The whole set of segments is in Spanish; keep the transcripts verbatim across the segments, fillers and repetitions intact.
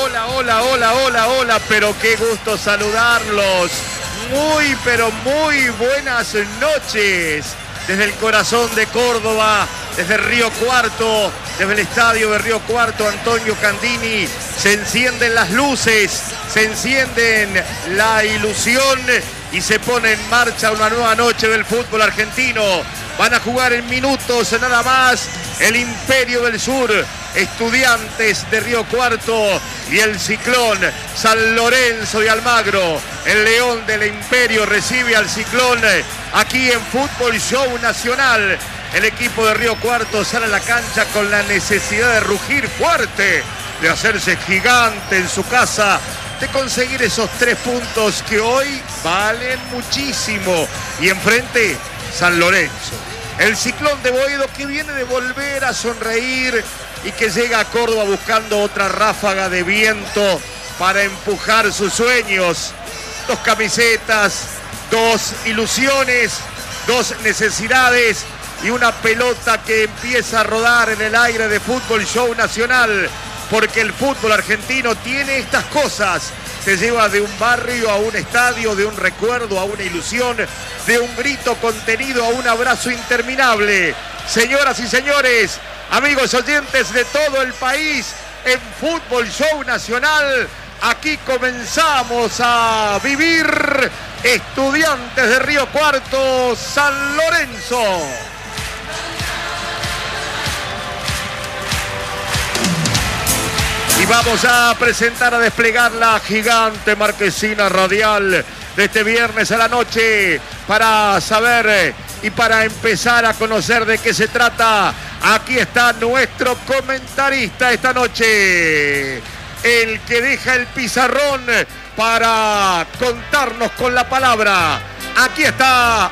hola, hola, hola, hola, hola, pero qué gusto saludarlos. Muy, pero muy buenas noches. Desde el corazón de Córdoba, desde Río Cuarto, desde el estadio de Río Cuarto, Antonio Candini, se encienden las luces, se encienden la ilusión y se pone en marcha una nueva noche del fútbol argentino. Van a jugar en minutos nada más el Imperio del Sur, Estudiantes de Río Cuarto y el Ciclón San Lorenzo de Almagro. El León del Imperio recibe al Ciclón aquí en Fútbol Show Nacional. El equipo de Río Cuarto sale a la cancha con la necesidad de rugir fuerte, de hacerse gigante en su casa, de conseguir esos tres puntos que hoy valen muchísimo. Y enfrente, San Lorenzo, el Ciclón de Boedo, que viene de volver a sonreír y que llega a Córdoba buscando otra ráfaga de viento para empujar sus sueños. Dos camisetas, dos ilusiones, dos necesidades y una pelota que empieza a rodar en el aire de Fútbol Show Nacional, porque el fútbol argentino tiene estas cosas. Te lleva de un barrio a un estadio, de un recuerdo a una ilusión, de un grito contenido a un abrazo interminable. Señoras y señores, amigos oyentes de todo el país, en Fútbol Show Nacional, aquí comenzamos a vivir Estudiantes de Río Cuarto, San Lorenzo. Y vamos a presentar, a desplegar la gigante marquesina radial de este viernes a la noche para saber y para empezar a conocer de qué se trata. Aquí está nuestro comentarista esta noche, el que deja el pizarrón para contarnos con la palabra. Aquí está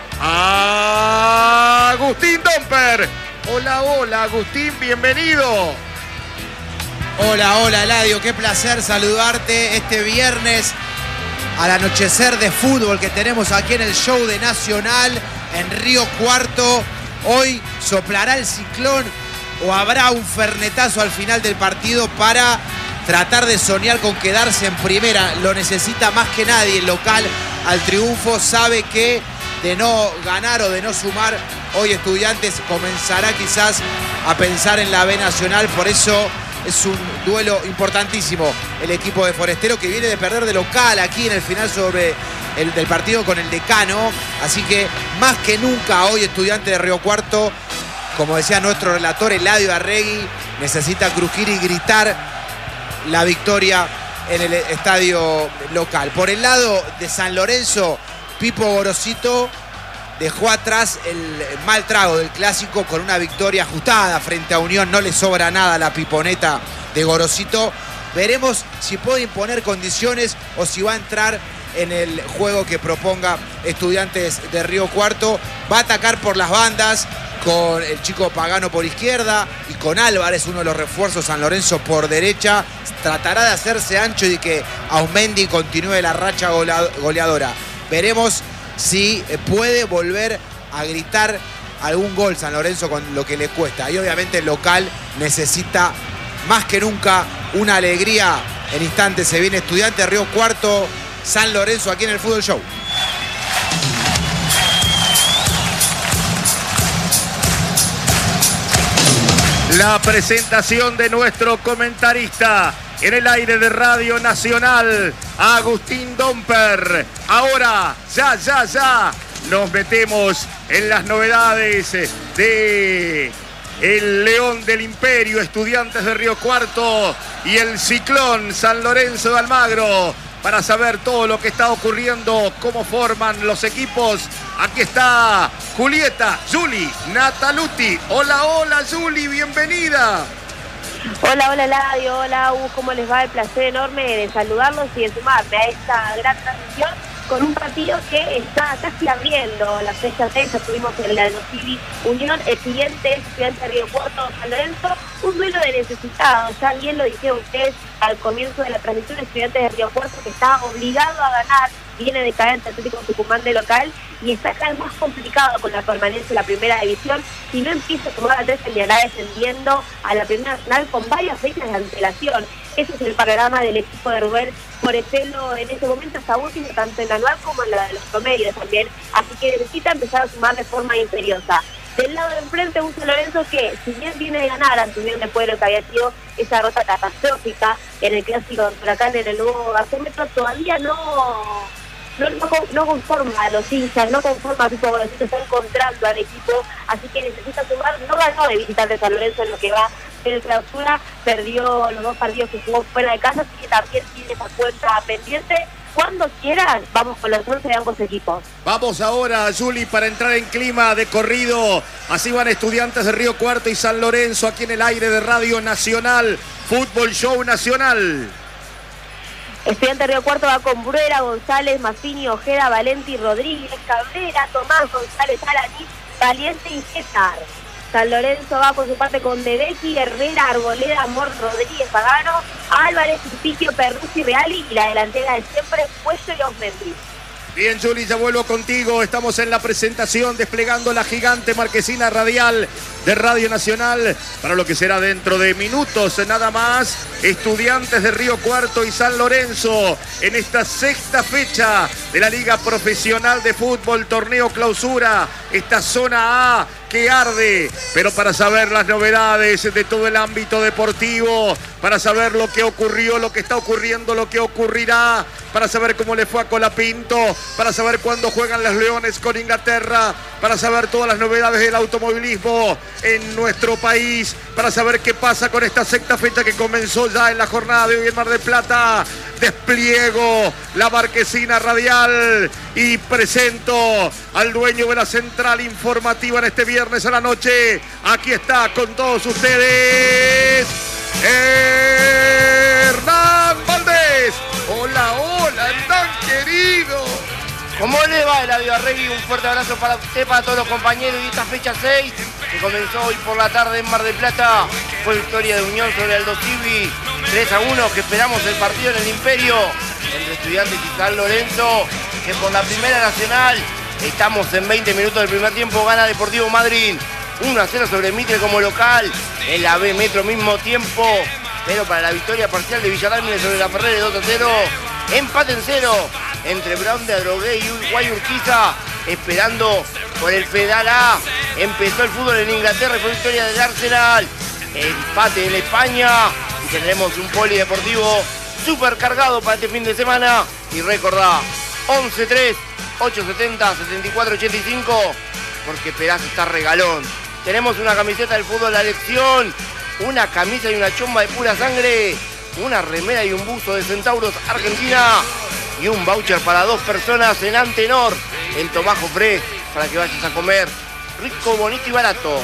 Agustín Domper. Hola, hola, Agustín, bienvenido. Hola, hola, Eladio, qué placer saludarte este viernes al anochecer de fútbol que tenemos aquí en el show de Nacional en Río Cuarto. Hoy soplará el ciclón o habrá un fernetazo al final del partido para tratar de soñar con quedarse en primera. Lo necesita más que nadie el local al triunfo. Sabe que de no ganar o de no sumar, hoy Estudiantes comenzará quizás a pensar en la B Nacional. Por eso es un duelo importantísimo el equipo de Forestero, que viene de perder de local aquí en el final sobre el del partido con el Decano. Así que más que nunca hoy Estudiantes de Río Cuarto, como decía nuestro relator Eladio Arregui, necesita crujir y gritar la victoria en el estadio local. Por el lado de San Lorenzo, Pipo Gorosito dejó atrás el mal trago del clásico con una victoria ajustada frente a Unión. No le sobra nada a la piponeta de Gorosito. Veremos si puede imponer condiciones o si va a entrar en el juego que proponga Estudiantes de Río Cuarto. Va a atacar por las bandas con el chico Pagano por izquierda y con Álvarez, uno de los refuerzos, San Lorenzo por derecha. Tratará de hacerse ancho y que Aumendi continúe la racha goleadora. Veremos si puede volver a gritar algún gol San Lorenzo con lo que le cuesta. Y obviamente el local necesita más que nunca una alegría. En instantes se viene Estudiante de Río Cuarto, San Lorenzo aquí en el Fútbol Show. La presentación de nuestro comentarista en el aire de Radio Nacional, Agustín Domper. Ahora, ya, ya, ya, nos metemos en las novedades de el León del Imperio, Estudiantes de Río Cuarto y el Ciclón San Lorenzo de Almagro, para saber todo lo que está ocurriendo, cómo forman los equipos. Aquí está Julieta, Juli, Nataluti. Hola, hola, Juli, bienvenida. Hola, hola, Eladio, hola, Hugo, ¿cómo les va? El placer enorme de saludarlos y de sumarme a esta gran transmisión con un partido que está casi abriendo la fecha seis. Tuvimos en la Civil Unión, Estudiantes, Estudiantes de Río Cuarto, San Lorenzo, un duelo de necesitados. Ya bien lo dijeron ustedes al comienzo de la transmisión, Estudiantes de Río Cuarto, que está obligado a ganar, viene de caer ante Atlético Tucumán de local y está cada vez más complicado con la permanencia en la primera división. Si no empieza a tomar a tres, terminará descendiendo a la primera nacional con varias fechas de antelación. Ese es el panorama del equipo de Rubén Morecelo en este momento, está último tanto en la anual como en la de los promedios también, así que necesita empezar a sumar de forma imperiosa. Del lado de enfrente, un San Lorenzo que, si bien viene de ganar ante Unión de Pueblo, que había sido esa derrota catastrófica en el clásico de Huracán en el nuevo gasómetro, todavía no, no, no, no conforma a los hinchas, no conforma a Pipo Gorosito, está encontrando al equipo, así que necesita sumar. No ganó de visitante San Lorenzo en lo que va en clausura, perdió los dos partidos que jugó fuera de casa, así que también tiene esa cuenta pendiente. Cuando quieran, vamos con los once de ambos equipos. Vamos ahora, Juli, para entrar en clima de corrido. Así van Estudiantes de Río Cuarto y San Lorenzo aquí en el aire de Radio Nacional. Fútbol Show Nacional. Estudiantes de Río Cuarto va con Bruera, González, Maffini, Ojeda, Valenti, Rodríguez, Cabrera, Tomás, González, Alaní, Valiente y César. San Lorenzo va por su parte con Dedequi, Herrera, Arboleda, Amor, Rodríguez, Pagano, Álvarez, Piquio, Perruzzi, Reali y la delantera de siempre, Cuello y Osmendi. Bien, Juli, ya vuelvo contigo. Estamos en la presentación desplegando la gigante marquesina radial de Radio Nacional para lo que será dentro de minutos nada más. Estudiantes de Río Cuarto y San Lorenzo en esta sexta fecha de la Liga Profesional de Fútbol, torneo clausura, esta zona A que arde, pero para saber las novedades de todo el ámbito deportivo, para saber lo que ocurrió, lo que está ocurriendo, lo que ocurrirá, para saber cómo le fue a Colapinto, para saber cuándo juegan los Leones con Inglaterra, para saber todas las novedades del automovilismo en nuestro país, para saber qué pasa con esta sexta fecha que comenzó ya en la jornada de hoy en Mar del Plata. Despliego la marquesina radial y presento al dueño de la central informativa en este viernes a la noche. Aquí está con todos ustedes Hernán Valdés. Hola, hola, Hernán querido. ¿Cómo le va, Eladio Arregui? Un fuerte abrazo para usted, para todos los compañeros. Y esta fecha seis, que comenzó hoy por la tarde en Mar del Plata, fue victoria de Unión sobre Aldo Civi, tres a uno, que esperamos el partido en el Imperio, entre Estudiantes y San Lorenzo, que por la Primera Nacional, estamos en veinte minutos del primer tiempo, gana Deportivo Madryn, uno a cero sobre Mitre como local, en la B Metro mismo tiempo, pero para la victoria parcial de Villarreal sobre la Ferrer de dos a cero, empate en cero, entre Brown de Adrogué y Guayurquiza, esperando por el pedal A. Empezó el fútbol en Inglaterra y fue victoria del Arsenal. Empate en España y tendremos un polideportivo súper cargado para este fin de semana. Y recordá, once tres, ocho setenta, setenta y cuatro ochenta y cinco, porque Peraza está regalón. Tenemos una camiseta del fútbol La Lección, una camisa y una chomba de pura sangre, una remera y un buzo de Centauros Argentina, y un voucher para dos personas en Antenor, en Tomás Jofré, para que vayas a comer rico, bonito y barato.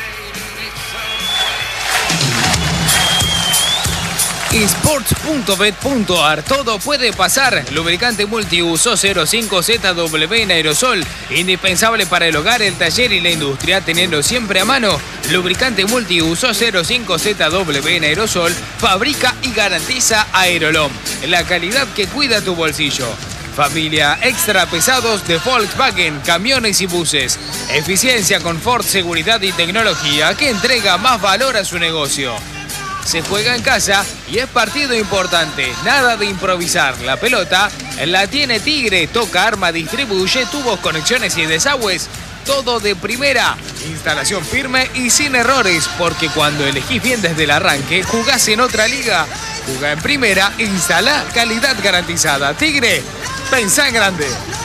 esports punto bet punto ar. Todo puede pasar. Lubricante multiuso cero cinco Z W en aerosol. Indispensable para el hogar, el taller y la industria, teniendo siempre a mano. Lubricante multiuso cero cinco Z W en aerosol. Fabrica y garantiza Aerolom, la calidad que cuida tu bolsillo. Familia extra pesados de Volkswagen, camiones y buses. Eficiencia, confort, seguridad y tecnología que entrega más valor a su negocio. Se juega en casa y es partido importante. Nada de improvisar. La pelota la tiene Tigre. Toca, arma, distribuye, tubos, conexiones y desagües. Todo de primera. Instalación firme y sin errores. Porque cuando elegís bien desde el arranque, jugás en otra liga. Jugá en primera, instala calidad garantizada. Tigre, pensá en grande.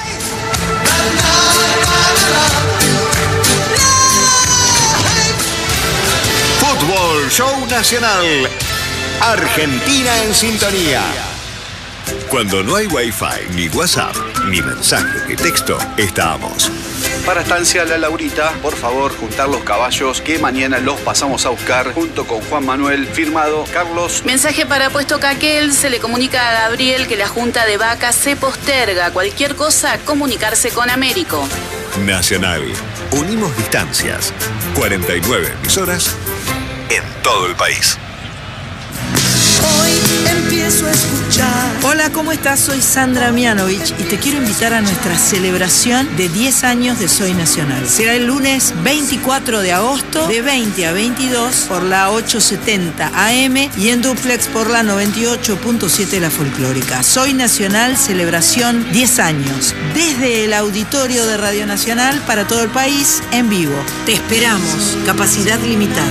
Fútbol Show Nacional. Argentina en sintonía. Cuando no hay Wi-Fi, ni WhatsApp, ni mensaje de texto, estamos. Para Estancia La Laurita, por favor, juntar los caballos que mañana los pasamos a buscar junto con Juan Manuel, firmado Carlos. Mensaje para Puesto Caquel, se le comunica a Gabriel que la junta de vacas se posterga. Cualquier cosa, comunicarse con Américo. Nacional. Unimos distancias. cuarenta y nueve emisoras en todo el país. Hoy empiezo a escuchar. Hola Hola, ¿cómo estás? Soy Sandra Mianovich y te quiero invitar a nuestra celebración de diez años de Soy Nacional. Será el lunes veinticuatro de agosto de veinte a veintidós por la ochocientos setenta A M y en duplex por la noventa y ocho punto siete La Folclórica. Soy Nacional, celebración diez años. Desde el auditorio de Radio Nacional para todo el país, en vivo. Te esperamos. Capacidad limitada.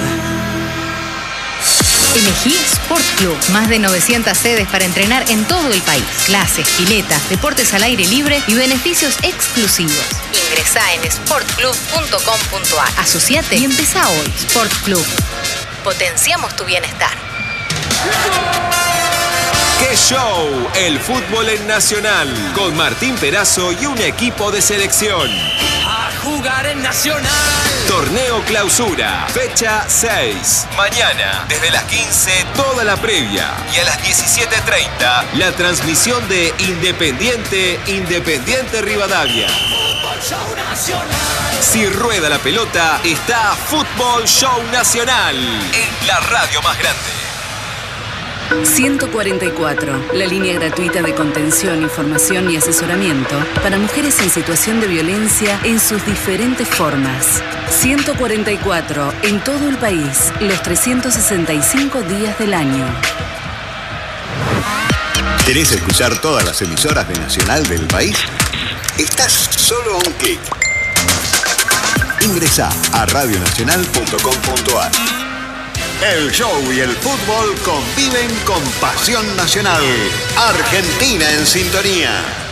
Elegí Sport Club. Más de novecientas sedes para entrenar en todo el país. Clases, piletas, deportes al aire libre y beneficios exclusivos. Ingresá en sport club punto com punto a r. Asociate y empezá hoy. Sport Club. Potenciamos tu bienestar. ¡Qué show! El fútbol en Nacional. Con Martín Perazo y un equipo de selección. A jugar en Nacional. Torneo Clausura, fecha seis. Mañana, desde las quince, toda la previa. Y a las diecisiete treinta, la transmisión de Independiente, Independiente Rivadavia. Si rueda la pelota, está Fútbol Show Nacional. En la radio más grande. ciento cuarenta y cuatro, la línea gratuita de contención, información y asesoramiento para mujeres en situación de violencia en sus diferentes formas. ciento cuarenta y cuatro, en todo el país, los trescientos sesenta y cinco días del año. ¿Querés escuchar todas las emisoras de Nacional del país? Estás solo a un clic. Ingresá a radio nacional punto com punto a r. El show y el fútbol conviven con pasión nacional. Argentina en sintonía.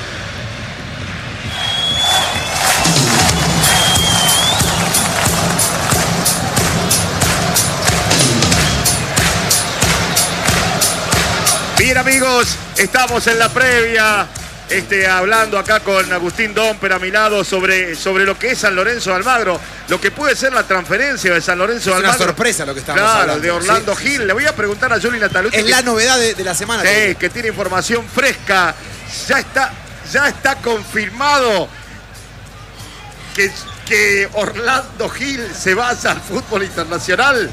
Bien, amigos, estamos en la previa. Este, hablando acá con Agustín Domper a mi lado sobre, sobre lo que es San Lorenzo de Almagro, lo que puede ser la transferencia de San Lorenzo de Almagro. Es una sorpresa lo que estamos claro, hablando. de Orlando sí, Gil. sí. Le voy a preguntar a Juli Natalucci. Es que, la novedad de, de la semana. Sí, que tiene información fresca. Ya está, ya está confirmado que, que Orlando Gil se va hacia el fútbol internacional.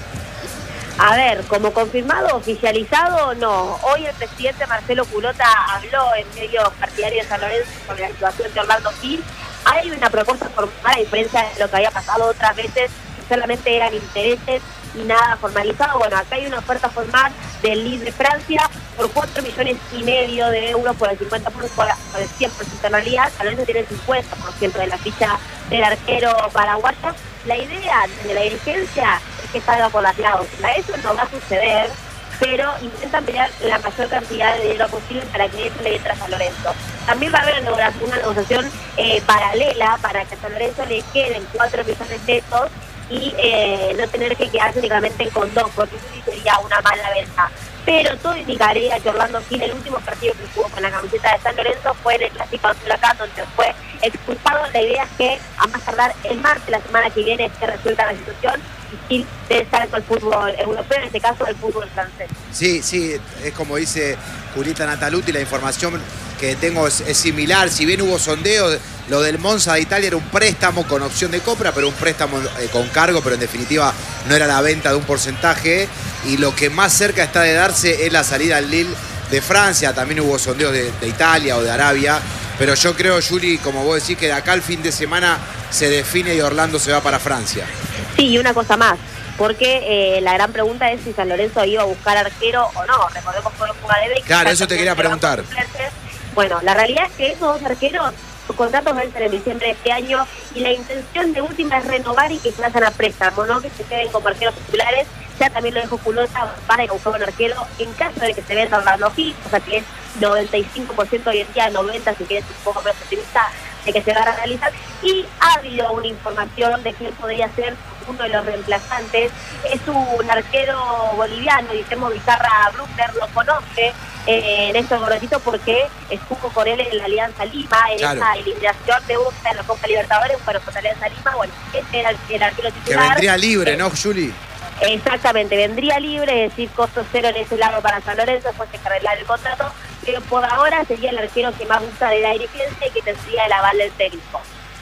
A ver, como confirmado, oficializado, no. Hoy el presidente Marcelo Culota habló en medios partidarios de San Lorenzo sobre la situación de Orlando Gil. Hay una propuesta formal, a diferencia de lo que había pasado otras veces, que solamente eran intereses y nada formalizado. Bueno, acá hay una oferta formal del Lille de Francia por cuatro millones y medio de euros por el cincuenta por ciento, por el cien por ciento en realidad. San Lorenzo tiene el cincuenta por ciento de la ficha del arquero paraguayo. La idea de la dirigencia es que salga por las cláusulas. Eso no va a suceder, pero intentan pelear la mayor cantidad de dinero posible para que eso le entre a San Lorenzo. También va a haber una negociación eh, paralela para que a San Lorenzo le queden cuatro millones de pesos y eh, no tener que quedarse únicamente con dos, porque eso sí sería una mala venta. Pero todo indicaría que Orlando Gil, el último partido que jugó con la camiseta de San Lorenzo, fue en el Clásico de Huracán, donde fue expulsado. La idea es que a más tardar el martes, la semana que viene, se resuelta la situación y Gil debe estar con el fútbol europeo, en este caso el fútbol francés. Sí, sí, es como dice Julieta Natalucci, la información que tengo es, es similar. Si bien hubo sondeos, lo del Monza de Italia era un préstamo con opción de compra, pero un préstamo eh, con cargo, pero en definitiva no era la venta de un porcentaje. Y lo que más cerca está de darse es la salida al Lille de Francia. También hubo sondeos de, de Italia o de Arabia. Pero yo creo, Juli, como vos decís, que de acá al fin de semana se define y Orlando se va para Francia. Sí, y una cosa más, porque eh, la gran pregunta es si San Lorenzo iba a buscar arquero o no. Recordemos que no juega de Beck. Claro, eso te quería preguntar. Bueno, la realidad es que esos dos arqueros, sus contratos vencen en diciembre de este año y la intención de última es renovar y que se vayan a préstamo, no que se queden como arqueros titulares. Ya también lo dijo Culota, para que buscar un arquero en caso de que se venda Orlando Gil, o sea que es noventa y cinco por ciento hoy en día, noventa por ciento si quieres un poco menos optimista, de que se va a realizar. Y ha habido una información de que podría ser uno de los reemplazantes. Es un arquero boliviano, Guillermo Vizcarra Bruckner, lo conoce eh, Néstor Gorosito porque estuvo con él en la Alianza Lima, en claro. esa eliminación de Boca en la Copa Libertadores, bueno, con la Alianza Lima, bueno, este era el, el arquero titular. Que vendría libre, eh, ¿no, Juli? Exactamente, vendría libre, es decir, costo cero en ese lado para San Lorenzo, después de arreglar el contrato, pero por ahora sería el arquero que más gusta de la dirigencia y que tendría el aval del técnico.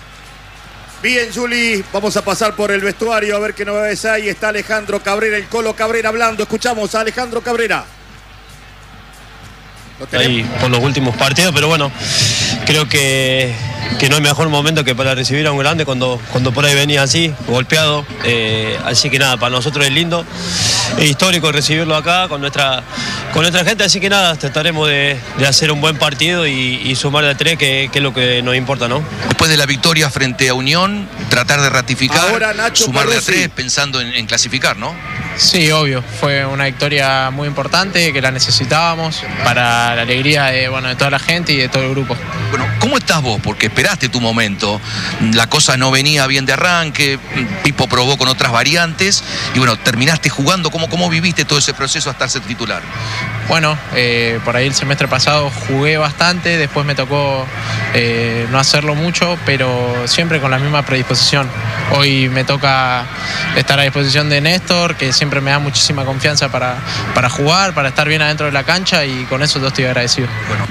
Bien, Juli, vamos a pasar por el vestuario a ver qué novedades hay. Está Alejandro Cabrera, el Colo Cabrera hablando. Escuchamos a Alejandro Cabrera. ahí por los últimos partidos, pero bueno, creo que, que no hay mejor momento que para recibir a un grande cuando, cuando por ahí venía así, golpeado. Eh, así que nada, para nosotros es lindo, es histórico recibirlo acá con nuestra, con nuestra gente, así que nada, trataremos de, de hacer un buen partido y, y sumar de tres, que, que es lo que nos importa, ¿no? Después de la victoria frente a Unión, tratar de ratificar, Ahora, Nacho, sumar de Peruzzi. tres pensando en, en clasificar, ¿no? Sí, obvio, fue una victoria muy importante que la necesitábamos para la alegría de, bueno, de toda la gente y de todo el grupo. Bueno, ¿cómo estás vos? Porque esperaste tu momento, la cosa no venía bien de arranque, Pipo probó con otras variantes y bueno, terminaste jugando. ¿Cómo, cómo viviste todo ese proceso hasta ser titular? Bueno, eh, por ahí el semestre pasado jugué bastante, después me tocó eh, no hacerlo mucho, pero siempre con la misma predisposición. Hoy me toca estar a disposición de Néstor, que siempre me da muchísima confianza para, para jugar, para estar bien adentro de la cancha, y con eso yo estoy agradecido. Bueno.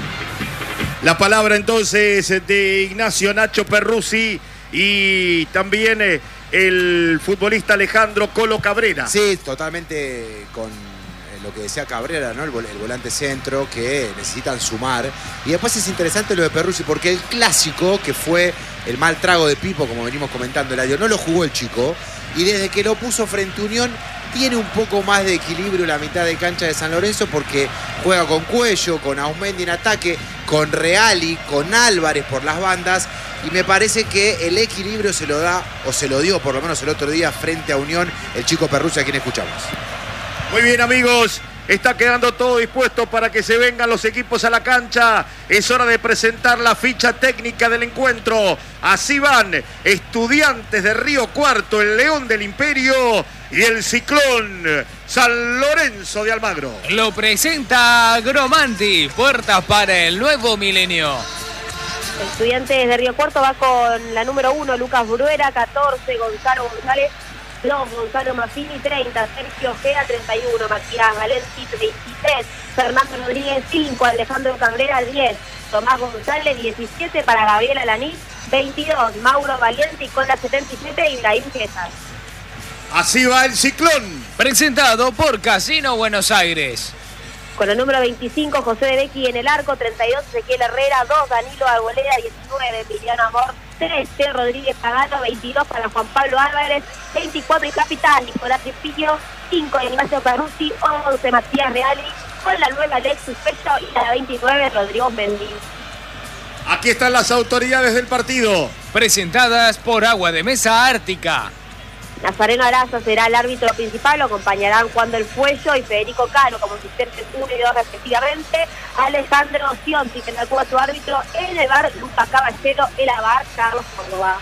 La palabra entonces de Ignacio Nacho Peruzzi y también eh, el futbolista Alejandro Colo Cabrera. Sí, totalmente con lo que decía Cabrera, ¿no? El, vol el volante centro, que necesitan sumar. Y después es interesante lo de Peruzzi, porque el clásico, que fue el mal trago de Pipo, como venimos comentando, el año, no lo jugó el chico. Y desde que lo puso frente a Unión, tiene un poco más de equilibrio la mitad de cancha de San Lorenzo, porque juega con Cuello, con Aumendi en ataque, con Reali, con Álvarez por las bandas. Y me parece que el equilibrio se lo da, o se lo dio por lo menos el otro día frente a Unión, el chico Peruzzi, a quien escuchamos. Muy bien, amigos, está quedando todo dispuesto para que se vengan los equipos a la cancha. Es hora de presentar la ficha técnica del encuentro. Así van Estudiantes de Río Cuarto, el León del Imperio y el Ciclón San Lorenzo de Almagro. Lo presenta Gromanti, puertas para el nuevo milenio. Estudiantes de Río Cuarto va con la número uno, Lucas Bruera, catorce, Gonzalo González, dos, Gonzalo Maffini, treinta, Sergio Ojeda, treinta y uno, Matías Valenti, veintitrés, Fernando Rodríguez, cinco, Alejandro Cabrera, diez, Tomás González, diecisiete, para Gabriel Alaní, veintidós, Mauro Valiente, y con la setenta y siete, Ibrahim Quesas. Así va el Ciclón. Presentado por Casino Buenos Aires. Con el número veinticinco, José de Becchi en el arco, treinta y dos, Ezequiel Herrera, dos, Danilo Arboleda, diecinueve, Emiliano Amor, trece, Rodríguez Pagano, veintidós para Juan Pablo Álvarez, veinticuatro, y capitán Nicolás Tripillo, cinco, Ignacio Peruzzi, once, Matías Reali, con la nueva Alexis Pecho, y la veintinueve, Rodrigo Mendy. Aquí están las autoridades del partido. Presentadas por Agua de Mesa Ártica. Nazareno Araza será el árbitro principal, lo acompañarán Juan del Fuello y Federico Cano como asistentes uno y dos respectivamente. Alejandro Cionti tendrá como su árbitro, en el bar Lucas Caballero, el bar Carlos Córdoba.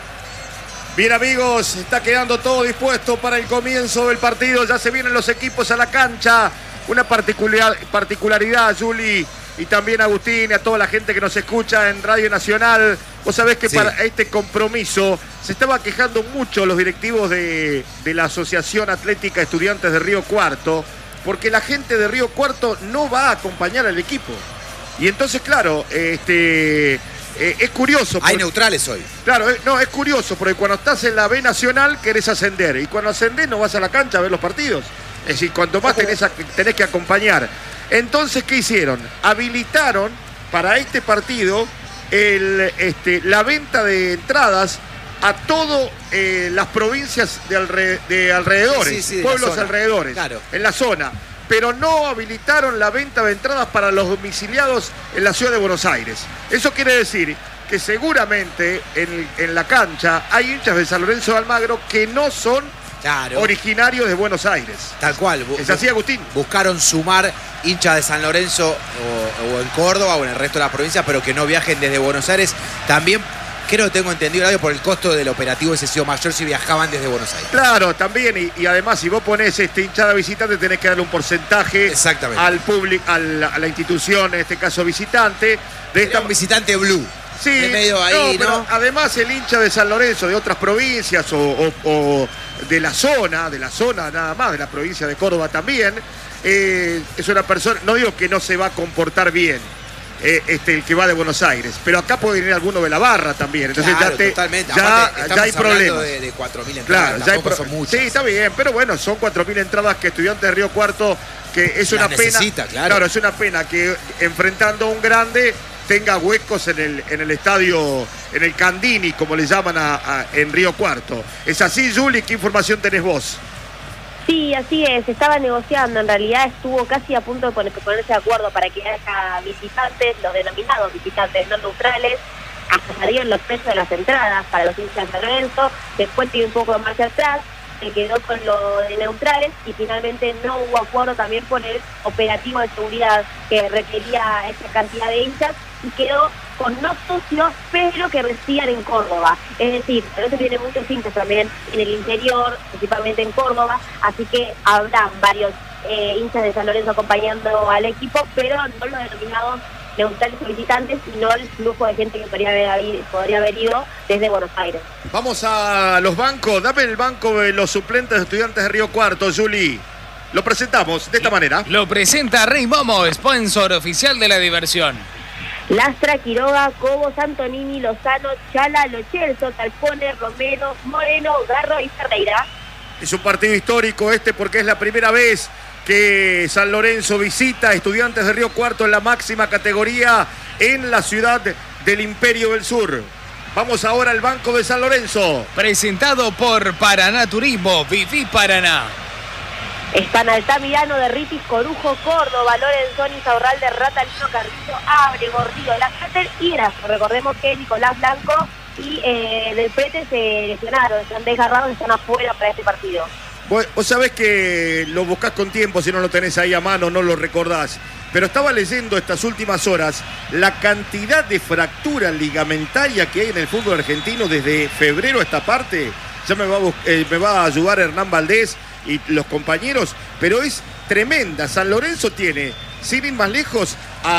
Bien, amigos, está quedando todo dispuesto para el comienzo del partido. Ya se vienen los equipos a la cancha. Una particular, particularidad, Juli, y también Agustín, y a toda la gente que nos escucha en Radio Nacional. Vos sabés que sí, para este compromiso se estaba quejando mucho los directivos de, de la Asociación Atlética Estudiantes de Río Cuarto, porque la gente de Río Cuarto no va a acompañar al equipo. Y entonces, claro, este, eh, es curioso. Hay neutrales hoy. Claro, eh, no, es curioso, porque cuando estás en la B Nacional querés ascender, y cuando ascendés no vas a la cancha a ver los partidos. Es decir, cuanto más tenés, a, tenés que acompañar. Entonces, ¿qué hicieron? Habilitaron para este partido el, este, la venta de entradas a todas eh, las provincias de, alre, de alrededores, sí, sí, de pueblos alrededores, claro, en la zona. Pero no habilitaron la venta de entradas para los domiciliados en la ciudad de Buenos Aires. Eso quiere decir que seguramente en, en la cancha hay hinchas de San Lorenzo de Almagro que no son Claro. originarios de Buenos Aires. Tal cual. ¿Es así, Agustín? Buscaron sumar hinchas de San Lorenzo o, o en Córdoba o en el resto de la provincia, pero que no viajen desde Buenos Aires. También creo que tengo entendido, Radio, por el costo del operativo ese sido mayor si viajaban desde Buenos Aires. Claro, también. Y, y además, si vos ponés este hinchada visitante, tenés que darle un porcentaje al público, a la institución, en este caso visitante. De esta... un visitante blue. Sí, de medio ahí, no, ¿no? Además el hincha de San Lorenzo, de otras provincias o, o, o de la zona, de la zona nada más, de la provincia de Córdoba también, eh, es una persona, no digo que no se va a comportar bien, eh, este, el que va de Buenos Aires. Pero acá puede venir alguno de la barra también. Entonces claro, ya, te, totalmente. ya, Aparte, ya hay problemas. De, de cuatro mil entradas, claro, ya hay pro... son muchas. Sí, está bien, pero bueno, son cuatro mil entradas que Estudiantes de Río Cuarto, que es una Las pena. necesita, claro. Claro, es una pena que enfrentando a un grande tenga huecos en el, en el estadio, en el Candini, como le llaman a, a, en Río Cuarto. ¿Es así, Juli? ¿Qué información tenés vos? Sí, así es, se estaba negociando, en realidad estuvo casi a punto de poner, ponerse de acuerdo para que haya visitantes, los denominados visitantes no neutrales, hasta salieron los precios de las entradas para los hinchas de San Lorenzo, después tiene un poco de marcha atrás, se quedó con lo de neutrales y finalmente no hubo acuerdo también por el operativo de seguridad que requería esa cantidad de hinchas y quedó con no socios, pero que residían en Córdoba. Es decir, por eso tiene muchos hinchas también en el interior, principalmente en Córdoba, así que habrá varios eh, hinchas de San Lorenzo acompañando al equipo, pero no los denominados neutrales o visitantes, sino el flujo de gente que podría haber, podría haber ido desde Buenos Aires. Vamos a los bancos, dame el banco de los suplentes de Estudiantes de Río Cuarto, Juli. Lo presentamos de esta manera. Lo presenta Rey Momo, sponsor oficial de la diversión. Lastra, Quiroga, Cobos, Antonini, Lozano, Chala, Lo Celso, Talpone, Romero, Moreno, Garro y Ferreira. Es un partido histórico este porque es la primera vez que San Lorenzo visita a Estudiantes de Río Cuarto en la máxima categoría en la ciudad del Imperio del Sur. Vamos ahora al banco de San Lorenzo. Presentado por Paraná Turismo, Viví Paraná. Están Altamirano, de Ritis, Corujo, Córdoba, Lorenzoni, Saurral, de Ratalino, Carrillo, Abre, Gordillo, Lacater y Grasso. Recordemos que Nicolás Blanco y eh, Del Prete se lesionaron, están desgarrados, están afuera para este partido. Vos, vos sabés que lo buscás con tiempo, si no lo tenés ahí a mano, no lo recordás. Pero estaba leyendo estas últimas horas la cantidad de fractura ligamentaria que hay en el fútbol argentino desde febrero a esta parte. Ya me va a, eh, me va a ayudar Hernán Valdés y los compañeros, pero es tremenda. San Lorenzo tiene, sin ir más lejos,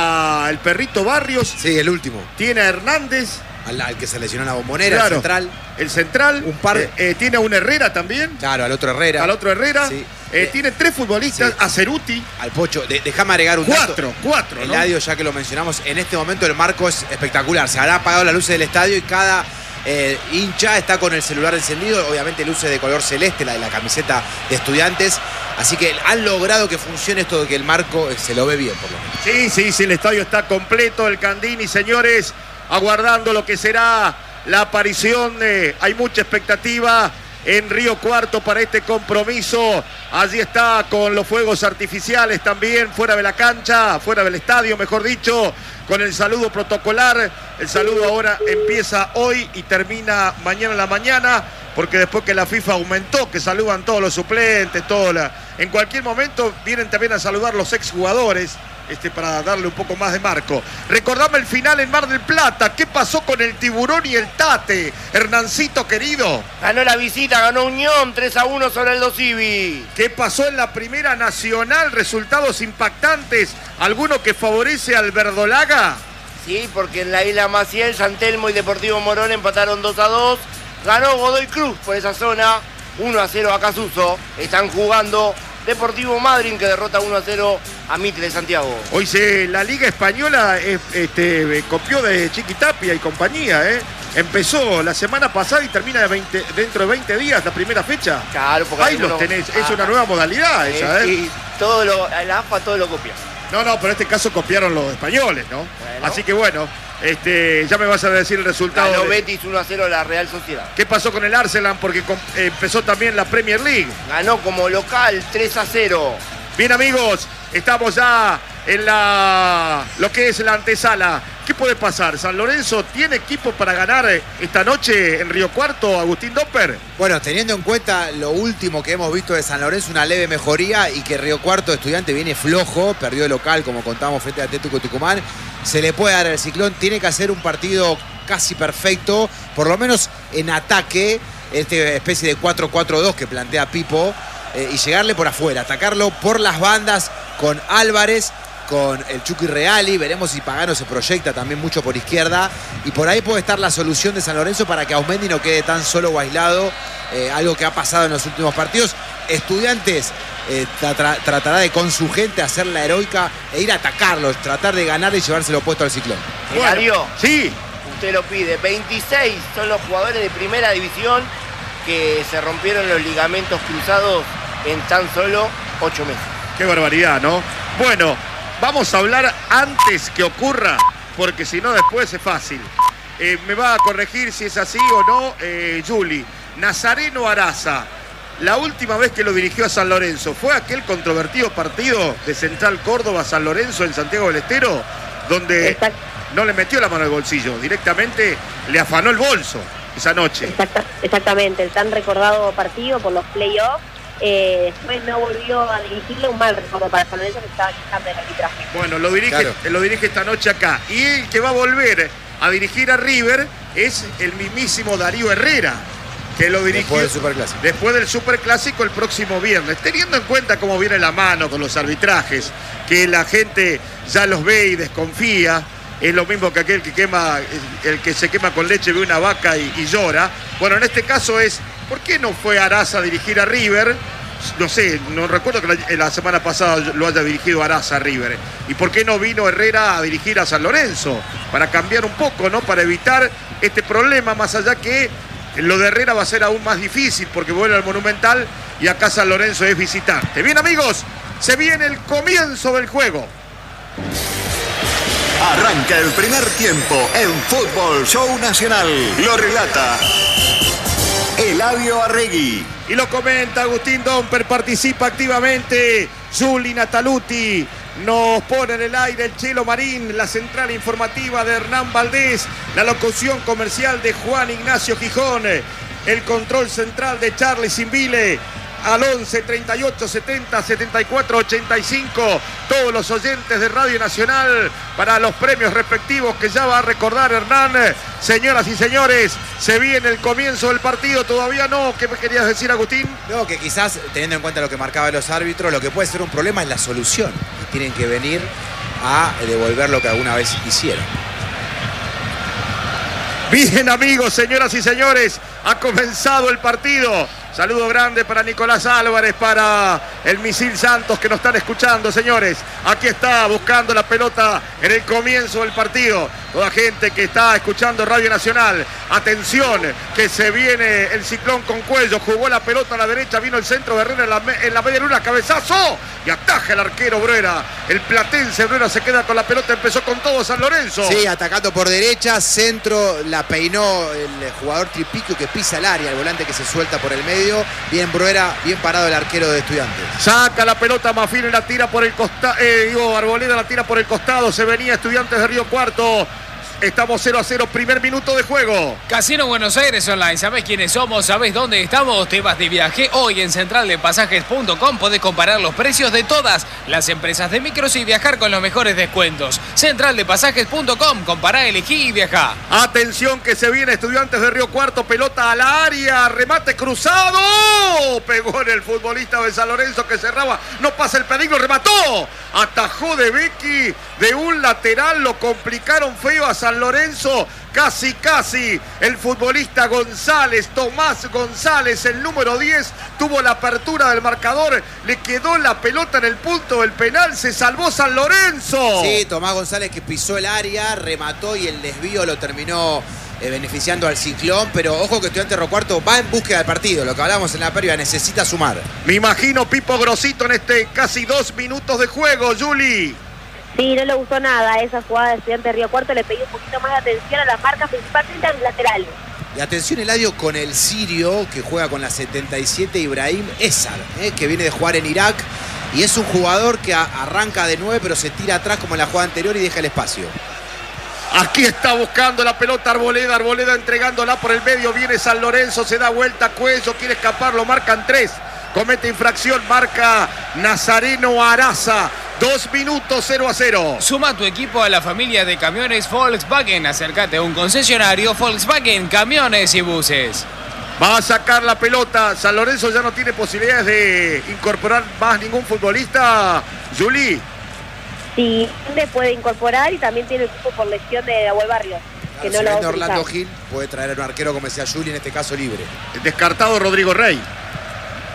al Perrito Barrios. Sí, el último. Tiene a Hernández. Al, al que se lesionó en la Bombonera, claro, el central. El central. Un par. Eh, eh, tiene a un Herrera también. Claro, al otro Herrera. Al otro Herrera. Sí. Eh, eh, tiene tres futbolistas. Sí. A Ceruti. Al Pocho. De, déjame agregar un cuatro, dato. Cuatro, El ¿no? estadio, ya que lo mencionamos, en este momento el marco es espectacular. Se habrá apagado las luces del estadio y cada eh, hincha está con el celular encendido. Obviamente luces de color celeste, la de la camiseta de Estudiantes. Así que han logrado que funcione esto de que el marco eh, se lo ve bien, por lo menos. Sí, sí, sí, el estadio está completo. El Candini, señores, aguardando lo que será la aparición. De, hay mucha expectativa en Río Cuarto para este compromiso. Allí está con los fuegos artificiales también, fuera de la cancha, fuera del estadio, mejor dicho, con el saludo protocolar. El saludo ahora empieza hoy y termina mañana en la mañana, porque después que la FIFA aumentó, que saludan todos los suplentes, todo la... en cualquier momento vienen también a saludar los exjugadores. Este, para darle un poco más de marco. Recordame el final en Mar del Plata. ¿Qué pasó con el Tiburón y el Tate? Hernancito querido. Ganó la visita, ganó Unión tres a uno sobre el Dosivi. ¿Qué pasó en la Primera Nacional? Resultados impactantes. ¿Alguno que favorece al Verdolaga? Sí, porque en la Isla Maciel, San Telmo y Deportivo Morón empataron dos a dos. Ganó Godoy Cruz por esa zona. uno a cero a Casuso. Están jugando Deportivo Madryn, que derrota uno a cero a Mitre de Santiago. Hoy se, la Liga Española eh, este, copió de Chiquitapia y compañía. Eh. Empezó la semana pasada y termina de veinte, dentro de veinte días la primera fecha. Claro, porque ahí los tenés. Ah, es una nueva modalidad eh, esa. ¿eh? Y todo lo, la A F A todo lo copia. No, no, pero en este caso copiaron los españoles, ¿no? Bueno. Así que bueno, este, ya me vas a decir el resultado. Ganó de... Betis uno a cero la Real Sociedad. ¿Qué pasó con el Arsenal? Porque empezó también la Premier League. Ganó como local tres a cero. Bien, amigos, estamos ya en la lo que es la antesala. ¿Qué puede pasar? ¿San Lorenzo tiene equipo para ganar esta noche en Río Cuarto, Agustín Dopper? Bueno, teniendo en cuenta lo último que hemos visto de San Lorenzo, una leve mejoría, y que Río Cuarto Estudiante viene flojo, perdió el local, como contábamos, frente a Atlético Tucumán, se le puede dar el ciclón. Tiene que hacer un partido casi perfecto, por lo menos en ataque, esta especie de cuatro cuatro dos que plantea Pipo, eh, y llegarle por afuera, atacarlo por las bandas con Álvarez, con el Chucky Reali. Veremos si Pagano se proyecta también mucho por izquierda, y por ahí puede estar la solución de San Lorenzo para que Ausmendi no quede tan solo o aislado, eh, algo que ha pasado en los últimos partidos. Estudiantes eh, tra tra tratará de con su gente hacer la heroica e ir a atacarlos, tratar de ganar y llevárselo puesto al Ciclón. Hilario, sí. Usted lo pide. veintiséis son los jugadores de primera división que se rompieron los ligamentos cruzados en tan solo ocho meses. Qué barbaridad, ¿no? Bueno, vamos a hablar antes que ocurra, porque si no después es fácil. Eh, me va a corregir si es así o no, eh, Juli. Nazareno Araza, la última vez que lo dirigió a San Lorenzo, ¿fue aquel controvertido partido de Central Córdoba San Lorenzo en Santiago del Estero? Donde Exacto. no le metió la mano al bolsillo, directamente le afanó el bolso esa noche. Exacta, exactamente, el tan recordado partido por los playoffs. Eh, después no volvió a dirigirle, un mal recuerdo para San Lorenzo, que estaba quejando del arbitraje. Bueno, lo dirige, claro. lo dirige esta noche acá. Y el que va a volver a dirigir a River es el mismísimo Darío Herrera, que lo dirigió después del Superclásico. Después del Superclásico el próximo viernes. Teniendo en cuenta cómo viene la mano con los arbitrajes, que la gente ya los ve y desconfía. Es lo mismo que aquel que quema, el que se quema con leche, ve una vaca y, y llora. Bueno, en este caso es, ¿por qué no fue Araza a dirigir a River? No sé, no recuerdo que la, la semana pasada lo haya dirigido Araza a River. ¿Y por qué no vino Herrera a dirigir a San Lorenzo? Para cambiar un poco, ¿no? Para evitar este problema, más allá que lo de Herrera va a ser aún más difícil porque vuelve al Monumental y acá San Lorenzo es visitante. Bien, amigos, se viene el comienzo del juego. Arranca el primer tiempo en Fútbol Show Nacional. Lo relata Eladio Arregui. Y lo comenta Agustín Domper, participa activamente Juli Nataluti. Nos pone en el aire el Chelo Marín, la central informativa de Hernán Valdés, la locución comercial de Juan Ignacio Gijón, el control central de Charlie Simbile. Al once, treinta y ocho, setenta, setenta y cuatro, ochenta y cinco, todos los oyentes de Radio Nacional para los premios respectivos que ya va a recordar Hernán. Señoras y señores, se viene el comienzo del partido, todavía no. ¿Qué me querías decir, Agustín? No, que quizás, teniendo en cuenta lo que marcaban los árbitros, lo que puede ser un problema es la solución. Y tienen que venir a devolver lo que alguna vez hicieron. Bien, amigos, señoras y señores, ha comenzado el partido. Saludo grande para Nicolás Álvarez, para el Misil Santos que nos están escuchando, señores. Aquí está buscando la pelota en el comienzo del partido. Toda gente que está escuchando Radio Nacional. Atención, que se viene el Ciclón con Cuello. Jugó la pelota a la derecha, vino el centro de Herrera en la, en la media luna, cabezazo. Y ataja el arquero Bruera. El platense Bruera se queda con la pelota, empezó con todo San Lorenzo. Sí, atacando por derecha, centro, la peinó el jugador Tripiquio que pisa el área, el volante que se suelta por el medio. Bien Bruera, bien parado el arquero de Estudiantes. Saca la pelota Mafine, la tira por el costado, eh, digo, Arboleda la tira por el costado, se venía Estudiantes de Río Cuarto. Estamos cero a cero, primer minuto de juego. Casino Buenos Aires Online. ¿Sabés quiénes somos? ¿Sabés dónde estamos? Te vas de viaje. Hoy en central de pasajes punto com podés comparar los precios de todas las empresas de micros y viajar con los mejores descuentos. central de pasajes punto com. Compará, elegí y viajá. Atención que se viene Estudiantes de Río Cuarto. Pelota a la área. Remate cruzado. Pegó en el futbolista de San Lorenzo que cerraba. No pasa el peligro. Remató. Atajó de Becky de un lateral. Lo complicaron feo a San Lorenzo, casi casi el futbolista González, Tomás González, el número diez, tuvo la apertura del marcador, le quedó la pelota en el punto del penal, se salvó San Lorenzo. Sí, Tomás González que pisó el área, remató y el desvío lo terminó eh, beneficiando al Ciclón, pero ojo que Estudiantes de Río Cuarto va en búsqueda del partido, lo que hablamos en la previa, necesita sumar. Me imagino Pipo Grosito en este casi dos minutos de juego, Juli. Sí, no le gustó nada esa jugada de Estudiantes de Río Cuarto, le pedí un poquito más de atención a las marcas, principalmente a los laterales. Y atención, Eladio, con el sirio que juega con la setenta y siete, Ibrahim Ezar, eh, que viene de jugar en Irak. Y es un jugador que arranca de nueve, pero se tira atrás como en la jugada anterior y deja el espacio. Aquí está buscando la pelota Arboleda, Arboleda entregándola por el medio, viene San Lorenzo, se da vuelta, Cuello, quiere escapar, lo marcan tres. Comete infracción, marca Nazareno Araza. Dos minutos, cero a cero. Suma tu equipo a la familia de camiones Volkswagen. Acércate a un concesionario Volkswagen, camiones y buses. Va a sacar la pelota. San Lorenzo ya no tiene posibilidades de incorporar más ningún futbolista. Juli. Sí, le puede incorporar y también tiene el equipo por lesión de Nahuel Barrios. Que Claro, no si lo va a Orlando utilizar. Gil puede traer a un arquero como decía Juli, en este caso libre. Descartado Rodrigo Rey.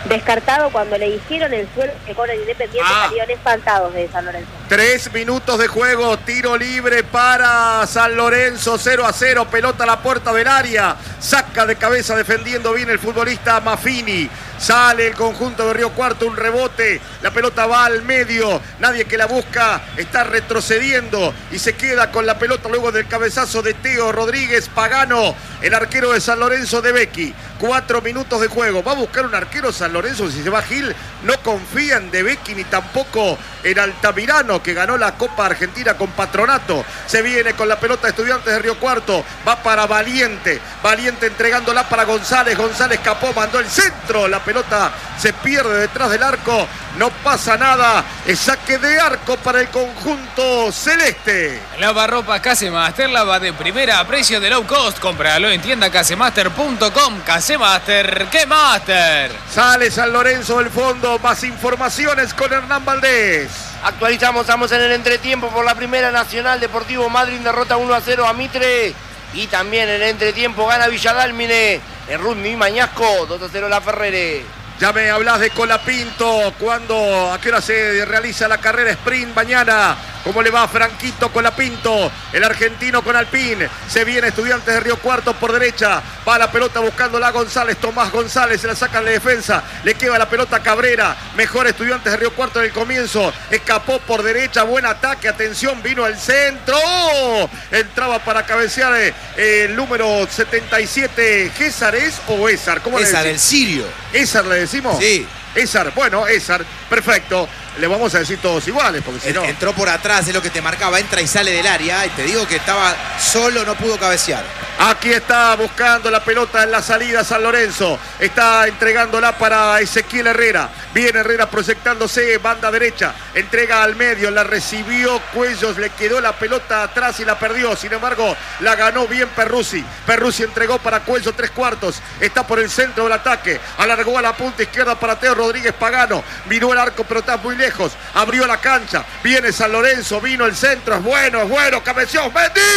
descartado cuando le dijeron el suelo que cobra el Independiente, Ah. salieron espantados de San Lorenzo. Tres minutos de juego, tiro libre para San Lorenzo, cero a cero, pelota a la puerta del área, saca de cabeza defendiendo bien el futbolista Maffini, sale el conjunto de Río Cuarto, un rebote, la pelota va al medio, nadie que la busca, está retrocediendo y se queda con la pelota luego del cabezazo de Teo Rodríguez Pagano, el arquero de San Lorenzo de Becchi. Cuatro minutos de juego, va a buscar un arquero San Lorenzo, si se va Gil, no confía en De Becchi ni tampoco en Altamirano, que ganó la Copa Argentina con Patronato. Se viene con la pelota de Estudiantes de Río Cuarto, va para Valiente, Valiente entregándola para González, González escapó, mandó el centro, la pelota se pierde detrás del arco, no pasa nada, es saque de arco para el conjunto celeste. Lavarropa Casemaster, lava de primera a precio de low cost, cómpralo en tienda casemaster punto com. Casemaster, ¿qué master? Sale San Lorenzo del fondo, más informaciones con Hernán Valdés. Actualizamos, estamos en el entretiempo por la Primera Nacional. Deportivo Madryn derrota uno a cero a Mitre. Y también en el entretiempo gana Villadálmine. En Rugby Mañasco, dos a cero La Ferrere. Ya me hablas de Colapinto, cuando, a qué hora se realiza la carrera sprint mañana. ¿Cómo le va a Franquito Colapinto? El argentino con Alpine. Se viene Estudiantes de Río Cuarto por derecha. Va la pelota buscándola González. Tomás González se la saca en la defensa. Le queda la pelota a Cabrera. Mejor Estudiantes de Río Cuarto en el comienzo. Escapó por derecha. Buen ataque. Atención, vino el centro. ¡Oh! Entraba para cabecear eh, el número setenta y siete. ¿César es o Ésar? ¿Cómo le Ésar, decimos? el sirio. ¿Ésar le decimos? Sí. Ésar, bueno, Ésar, perfecto. Le vamos a decir todos iguales, porque si no... Entró por atrás, es lo que te marcaba, entra y sale del área. Y te digo que estaba solo, no pudo cabecear. Aquí está buscando la pelota en la salida San Lorenzo. Está entregándola para Ezequiel Herrera. Viene Herrera proyectándose, banda derecha. Entrega al medio, la recibió Cuellos, le quedó la pelota atrás y la perdió. Sin embargo, la ganó bien Perruzzi. Perruzzi entregó para Cuello tres cuartos. Está por el centro del ataque. Alargó a la punta izquierda para Teo Rodríguez Pagano. Miró el arco, pero está muy lejos. Abrió la cancha. Viene San Lorenzo, vino el centro. Es bueno, es bueno. Cabeció.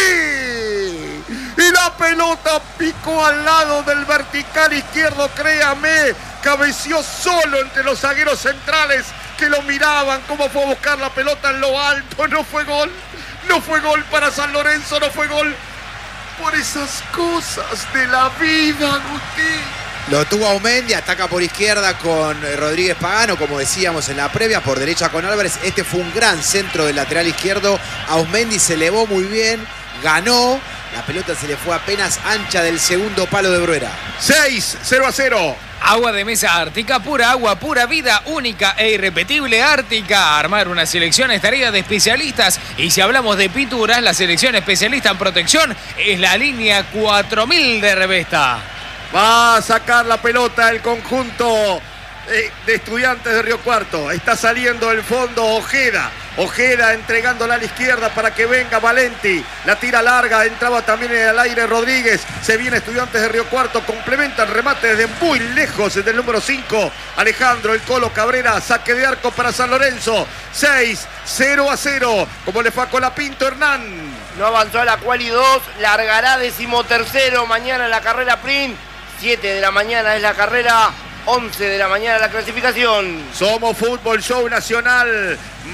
¡Mendy! Y la pelota picó al lado del vertical izquierdo, créame. Cabeció solo entre los zagueros centrales que lo miraban cómo fue a buscar la pelota en lo alto. No fue gol. No fue gol para San Lorenzo. No fue gol por esas cosas de la vida, Agustín. Lo tuvo Aumendi, ataca por izquierda con Rodríguez Pagano, como decíamos en la previa, por derecha con Álvarez. Este fue un gran centro del lateral izquierdo. Aumendi se elevó muy bien, ganó. La pelota se le fue apenas ancha del segundo palo de Bruera. seis, cero a cero. Agua de mesa Ártica, pura agua, pura vida, única e irrepetible Ártica. Armar una selección es tarea de especialistas. Y si hablamos de pinturas, la selección especialista en protección es la línea cuatro mil de Revesta. Va a sacar la pelota el conjunto de Estudiantes de Río Cuarto. Está saliendo el fondo Ojeda. Ojeda entregándola a la izquierda para que venga Valenti. La tira larga, entraba también en el aire Rodríguez. Se viene Estudiantes de Río Cuarto. Complementa el remate desde muy lejos, desde el número cinco. Alejandro El Colo Cabrera. Saque de arco para San Lorenzo. seis, cero a cero. Como le fue a Colapinto, Hernán. No avanzó a la quali dos. Largará decimotercero mañana en la carrera sprint. siete de la mañana es la carrera. once de la mañana la clasificación. Somos Fútbol Show Nacional.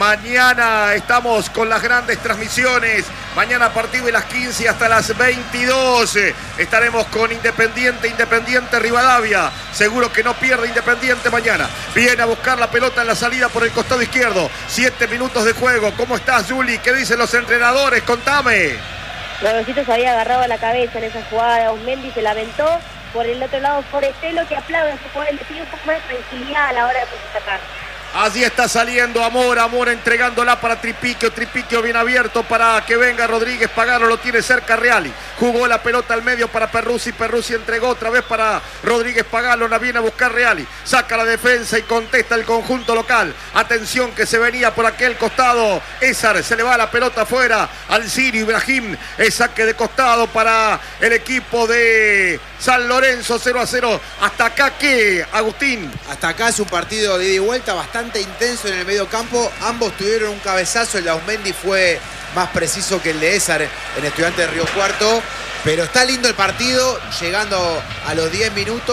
Mañana estamos con las grandes transmisiones. Mañana a partir de las quince hasta las veintidós estaremos con Independiente, Independiente Rivadavia. Seguro que no pierde Independiente mañana. Viene a buscar la pelota en la salida por el costado izquierdo. Siete minutos de juego. ¿Cómo estás, Juli? ¿Qué dicen los entrenadores? Contame. Lobecito se había agarrado a la cabeza en esa jugada. Osmendi se lamentó. Por el otro lado, Forestelo, que aplaude a su jugador, le pide un poco más de tranquilidad a la hora de sacar. Allí está saliendo Amor, Amor entregándola para Tripiquio, Tripiquio bien abierto para que venga Rodríguez Pagano, lo tiene cerca Reali. Jugó la pelota al medio para Perruzzi, Perruzzi entregó otra vez para Rodríguez Pagano, la viene a buscar Reali. Saca la defensa y contesta el conjunto local. Atención que se venía por aquel costado. Ésar, se le va la pelota afuera al Sirio Ibrahim. Es saque de costado para el equipo de San Lorenzo, cero a cero. Hasta acá, ¿qué, Agustín? Hasta acá es un partido de ida y vuelta bastante intenso en el medio campo. Ambos tuvieron un cabezazo. El de Ausmendi fue más preciso que el de Ésar en Estudiantes de Río Cuarto. Pero está lindo el partido. Llegando a los diez minutos,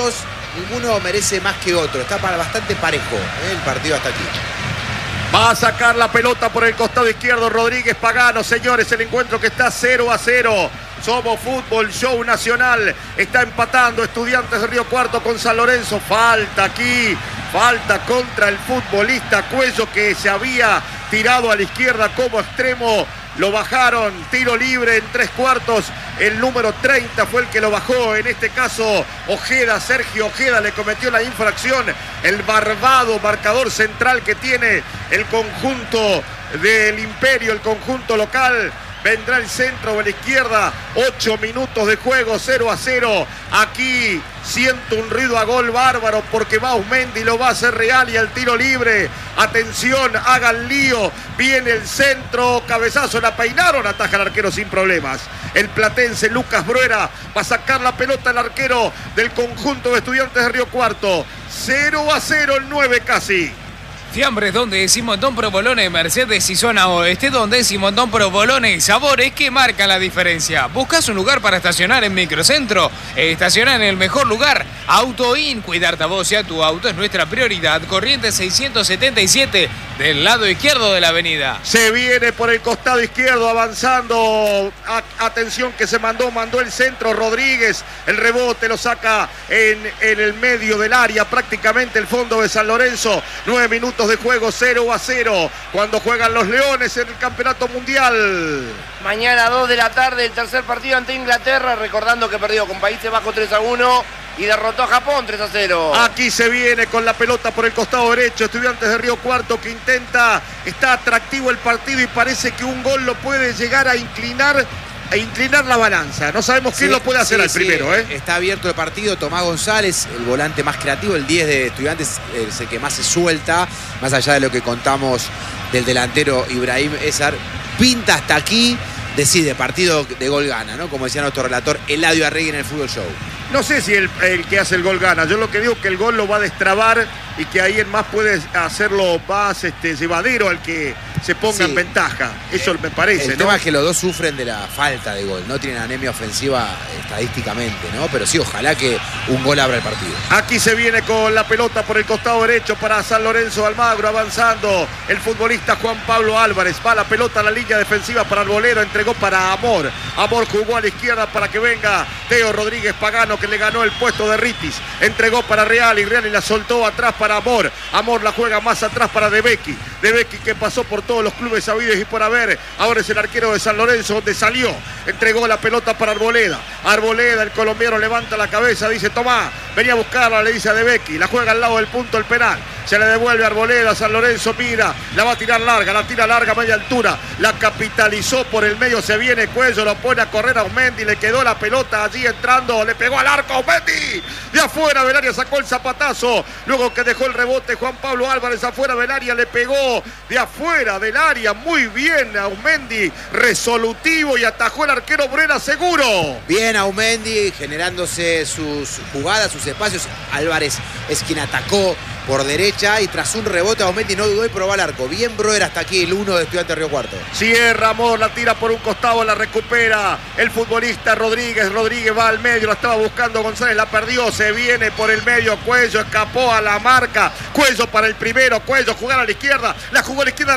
ninguno merece más que otro. Está para bastante parejo ¿eh? el partido hasta aquí. Va a sacar la pelota por el costado izquierdo Rodríguez Pagano, señores, el encuentro que está cero a cero. Somos Fútbol Show Nacional. Está empatando Estudiantes de Río Cuarto con San Lorenzo. Falta aquí, falta contra el futbolista Cuello, que se había tirado a la izquierda como extremo. Lo bajaron, tiro libre en tres cuartos. El número treinta fue el que lo bajó. En este caso, Ojeda, Sergio Ojeda le cometió la infracción. El barbado marcador central que tiene el conjunto del Imperio, el conjunto local. Vendrá el centro a la izquierda. Ocho minutos de juego, cero a cero. Aquí siento un ruido a gol bárbaro porque va Aumendi, lo va a hacer Real y al tiro libre. Atención, hagan lío. Viene el centro, cabezazo, la peinaron, ataja el arquero sin problemas. El platense Lucas Bruera va a sacar la pelota al arquero del conjunto de Estudiantes de Río Cuarto. cero a cero el nueve casi. Fiambres donde Simondón Provolone, Mercedes y zona oeste, donde Simondón Provolone y sabores que marcan la diferencia. ¿Buscas un lugar para estacionar en Microcentro? Estaciona en el mejor lugar. AutoIn, cuidarte a vos y a tu auto es nuestra prioridad. Corriente seiscientos setenta y siete del lado izquierdo de la avenida. Se viene por el costado izquierdo avanzando. A- atención que se mandó, mandó el centro Rodríguez. El rebote lo saca en, en el medio del área, prácticamente el fondo de San Lorenzo. Nueve minutos de juego, cero a cero, cuando juegan los Leones en el Campeonato Mundial. Mañana dos de la tarde, el tercer partido ante Inglaterra, recordando que perdió con Países Bajos tres a uno y derrotó a Japón tres a cero. Aquí se viene con la pelota por el costado derecho, Estudiantes de Río Cuarto que intenta, está atractivo el partido y parece que un gol lo puede llegar a inclinar a inclinar la balanza. No sabemos quién Sí, lo puede hacer sí, al sí. primero. ¿eh? Está abierto el partido. Tomás González, el volante más creativo, el diez de Estudiantes, es el que más se suelta, más allá de lo que contamos del delantero Ibrahim Ezar. Pinta hasta aquí, decide, partido de gol gana, ¿no? Como decía nuestro relator Eladio Arregui en el Fútbol Show. No sé si el, el que hace el gol gana. Yo lo que digo es que el gol lo va a destrabar y que ahí en más puede hacerlo más este, llevadero al que se ponga Sí. en ventaja. Eso me parece, El ¿no? tema es que los dos sufren de la falta de gol. No tienen anemia ofensiva estadísticamente, ¿no? Pero sí, ojalá que un gol abra el partido. Aquí se viene con la pelota por el costado derecho para San Lorenzo Almagro, avanzando el futbolista Juan Pablo Álvarez. Va la pelota a la línea defensiva para Arbolero, entregó para Amor. Amor jugó a la izquierda para que venga Teo Rodríguez Pagano, que le ganó el puesto de Ritis. Entregó para Real y Real y la soltó atrás para Amor. Amor la juega más atrás para De Becchi. De Becchi que pasó por todos los clubes sabidos y por haber. Ahora es el arquero de San Lorenzo donde salió. Entregó la pelota para Arboleda. Arboleda, el colombiano, levanta la cabeza, dice Tomás, venía a buscarla, le dice a De Becchi. La juega al lado del punto el penal. Se le devuelve a Arboleda, San Lorenzo mira, la va a tirar larga, la tira larga a media altura, la capitalizó por el medio, se viene Cuello, lo pone a correr a Aumendi, le quedó la pelota allí entrando, le pegó al arco a Aumendi, de afuera del área sacó el zapatazo, luego que dejó el rebote Juan Pablo Álvarez afuera del área, le pegó de afuera del área, muy bien Aumendi, resolutivo y atajó el arquero Brera seguro. Bien Aumendi generándose sus jugadas, sus espacios. Álvarez es quien atacó por derecha y tras un rebote Aumendi no dudó y probó al arco. Bien Broer hasta aquí, el uno de Estudiantes de Río Cuarto. Cierra Amor, la tira por un costado, la recupera el futbolista Rodríguez. Rodríguez va al medio, la estaba buscando González, la perdió, se viene por el medio Cuello, escapó a la marca. Cuello para el primero, Cuello jugar a la izquierda, la jugó a la izquierda,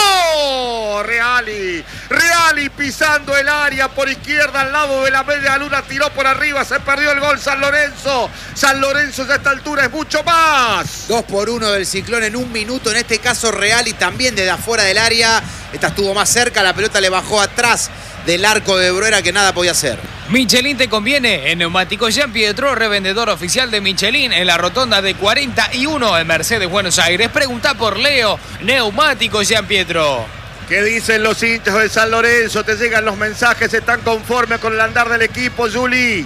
remató. Reali, Reali pisando el área por izquierda al lado de la media luna, tiró por arriba, se perdió el gol San Lorenzo. San Lorenzo ya a esta altura es mucho más. Dos por uno del Ciclón en un minuto, en este caso Reali también desde afuera del área. Esta estuvo más cerca, la pelota le bajó atrás del arco de Bruera que nada podía hacer. Michelin te conviene. En Neumáticos Jean Pietro, revendedor oficial de Michelin en la rotonda de cuarenta y uno en Mercedes, Buenos Aires. Pregunta por Leo. Neumáticos Jean Pietro. ¿Qué dicen los hinchas de San Lorenzo? Te llegan los mensajes, ¿están conformes con el andar del equipo, Juli?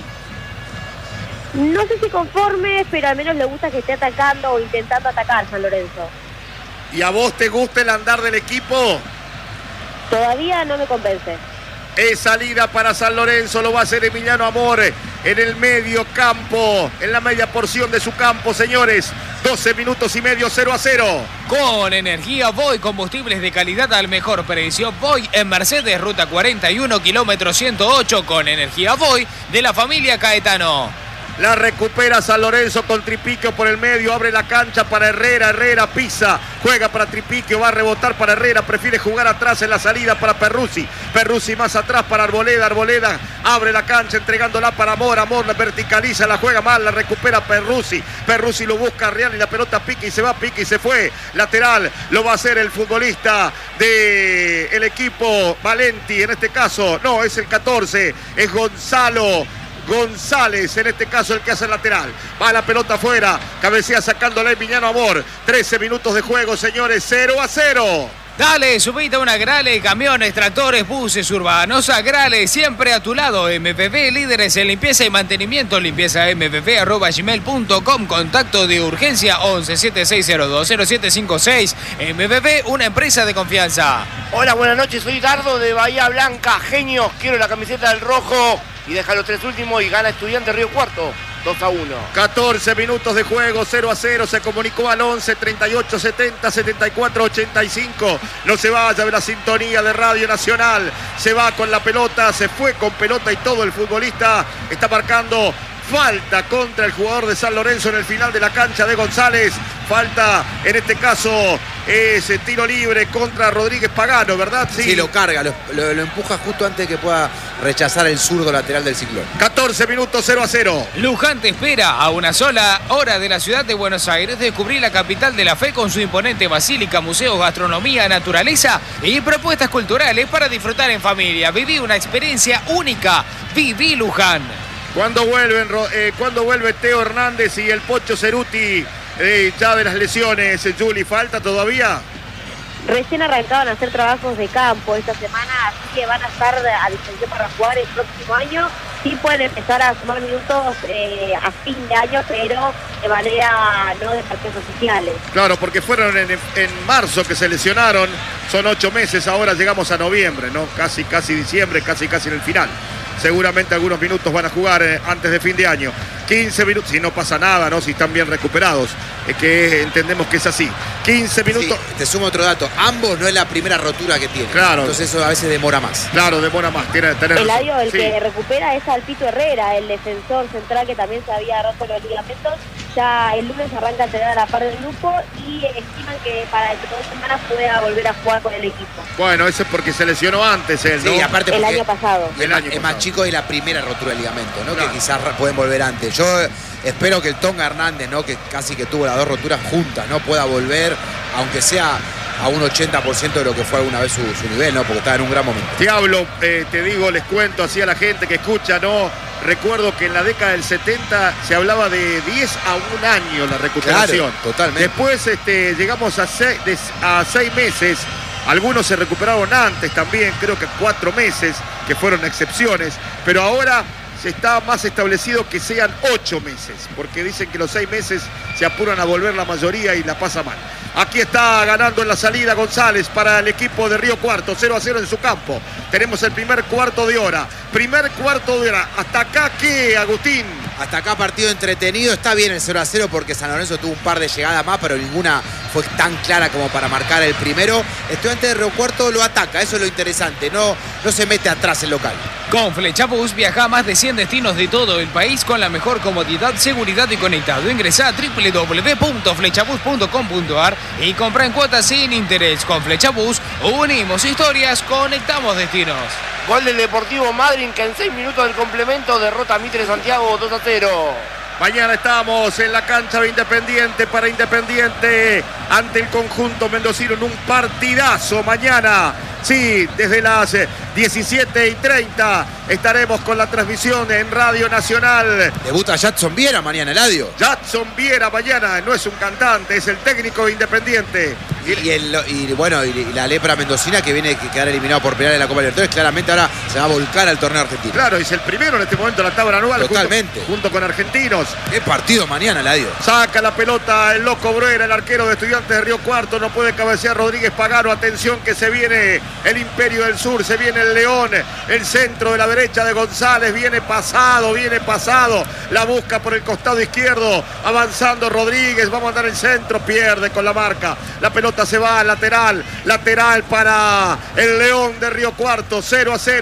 No sé si conforme, pero al menos le gusta que esté atacando o intentando atacar San Lorenzo. ¿Y a vos te gusta el andar del equipo? Todavía no me convence. Es salida para San Lorenzo, lo va a hacer Emiliano Amor en el medio campo, en la media porción de su campo, señores. doce minutos y medio, cero a cero. Con energía Voy, combustibles de calidad al mejor precio. Voy en Mercedes, ruta cuarenta y uno, kilómetro ciento ocho, con energía Voy de la familia Caetano. La recupera San Lorenzo con Tripiquio por el medio. Abre la cancha para Herrera. Herrera pisa. Juega para Tripiquio. Va a rebotar para Herrera. Prefiere jugar atrás en la salida para Perruzzi. Perruzzi más atrás para Arboleda. Arboleda abre la cancha entregándola para Amor. Amor la verticaliza. La juega mal. La recupera Perruzzi. Perruzzi lo busca Real y la pelota pica y se va. Pica y se fue. Lateral. Lo va a hacer el futbolista del equipo Valenti. En este caso, no, es el catorce. Es Gonzalo González, en este caso el que hace el lateral. Va la pelota afuera, cabecea sacándola el Viñano Amor. trece minutos de juego, señores, cero a cero. Dale, subite a una Grale, camiones, tractores, buses urbanos. A Grale, siempre a tu lado. M P P, líderes en limpieza y mantenimiento. Limpieza m p p arroba gmail punto com. Contacto de urgencia once siete seis cero dos cero siete cinco seis. M P P, una empresa de confianza. Hola, buenas noches. Soy Dardo de Bahía Blanca. Genios, quiero la camiseta del rojo. Y deja los tres últimos y gana Estudiante Río Cuarto. dos a uno. catorce minutos de juego, cero a cero. Se comunicó al once treinta y ocho setenta setenta y cuatro ochenta y cinco. No se vaya de la sintonía de Radio Nacional. Se va con la pelota, se fue con pelota y todo el futbolista está marcando falta contra el jugador de San Lorenzo en el final de la cancha de González. Falta, en este caso, es tiro libre contra Rodríguez Pagano, ¿verdad? Sí, sí lo carga, lo, lo, lo empuja justo antes de que pueda rechazar el zurdo lateral del Ciclón. catorce minutos, cero a cero. Luján te espera a una sola hora de la ciudad de Buenos Aires. Descubrí la capital de la fe con su imponente basílica, museos, gastronomía, naturaleza y propuestas culturales para disfrutar en familia. Viví una experiencia única. Viví Luján. ¿Cuándo vuelven, eh, ¿cuándo vuelve Teo Hernández y el Pocho Ceruti eh, ya de las lesiones? Juli, ¿falta todavía? Recién arrancaban a hacer trabajos de campo esta semana, así que van a estar a disposición para jugar el próximo año. Sí pueden empezar a sumar minutos eh, a fin de año, pero de manera no de partidos oficiales. Claro, porque fueron en, en marzo que se lesionaron, son ocho meses, ahora llegamos a noviembre, ¿no? Casi, casi diciembre, casi, casi en el final. Seguramente algunos minutos van a jugar eh, antes de fin de año. quince minutos, si no pasa nada, ¿no? Si están bien recuperados, eh, que entendemos que es así. quince minutos. Sí, te sumo otro dato. Ambos no es la primera rotura que tienen. Claro. Entonces eso a veces demora más. Claro, demora más. Tiene, tener... El año, el sí. que recupera es Alpito Herrera, el defensor central que también se había roto los ligamentos. Ya el lunes arranca a entrenar a la par del grupo y estiman que para dentro de dos semanas pueda volver a jugar con el equipo. Bueno, eso es porque se lesionó antes él, ¿no? Sí, aparte el año pasado. El el año es pasado. más chico de la primera rotura de ligamento, ¿no? Claro. Que quizás pueden volver antes. Yo espero que el Tonga Hernández, ¿no? Que casi que tuvo las dos roturas juntas, ¿no? Pueda volver, aunque sea a un ochenta por ciento de lo que fue alguna vez su, su nivel, ¿no? Porque está en un gran momento. Te hablo, eh, te digo, les cuento así a la gente que escucha, ¿no? Recuerdo que en la década del setenta se hablaba de diez a un año la recuperación. Claro, totalmente. Después este, llegamos a seis, a seis meses. Algunos se recuperaron antes también, creo que cuatro meses, que fueron excepciones. Pero ahora se está más establecido que sean ocho meses, porque dicen que los seis meses se apuran a volver la mayoría y la pasa mal. Aquí está ganando en la salida González para el equipo de Río Cuarto, cero a cero en su campo. Tenemos el primer cuarto de hora. Primer cuarto de hora. ¿Hasta acá qué, Agustín? Hasta acá partido entretenido. Está bien el cero a cero porque San Lorenzo tuvo un par de llegadas más, pero ninguna fue tan clara como para marcar el primero. Estudiante de Río Cuarto lo ataca, eso es lo interesante. No, no se mete atrás el local. Con Flexabus viaja a más de cien destinos de todo el país con la mejor comodidad, seguridad y conectado. Ingresá a doble u doble u doble u punto flexabus punto com punto a r y compra en cuotas sin interés. Con Flexabus unimos historias, conectamos destinos. Gol del Deportivo Madryn que en seis minutos del complemento derrota a Mitre Santiago dos a cero. Mañana estamos en la cancha de Independiente para Independiente ante el conjunto mendocino en un partidazo mañana. Sí, desde las diecisiete y treinta estaremos con la transmisión en Radio Nacional. Debuta Jadson Viera mañana, Eladio. Jadson Viera mañana, no es un cantante, es el técnico de Independiente. Y, y, el, y bueno, y la lepra mendocina que viene a quedar eliminado por penal en la Copa Libertadores, claramente ahora se va a volcar al torneo argentino. Claro, es el primero en este momento en la tabla anual. Totalmente. Junto, junto con argentinos. Qué partido mañana, Eladio. Saca la pelota el Loco Bruera, el arquero de Estudiantes de Río Cuarto. No puede cabecear Rodríguez Pagano. Atención que se viene el Imperio del Sur, se viene el León. El centro de la derecha de González. Viene pasado, viene pasado. La busca por el costado izquierdo. Avanzando Rodríguez. Va a mandar el centro. Pierde con la marca. La pelota se va al lateral. Lateral para el León de Río Cuarto. cero a cero.